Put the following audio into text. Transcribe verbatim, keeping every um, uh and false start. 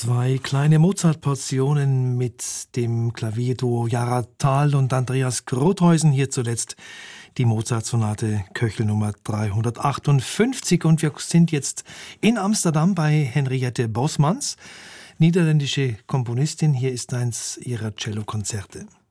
Zwei kleine Mozart-Portionen mit dem Klavierduo Jara Thal und Andreas Grothuysen. Hier zuletzt die Mozart-Sonate Köchel Nummer dreihundertachtundfünfzig. Und wir sind jetzt in Amsterdam bei Henriette Bosmans, niederländische Komponistin. Hier ist eins ihrer Cellokonzerte.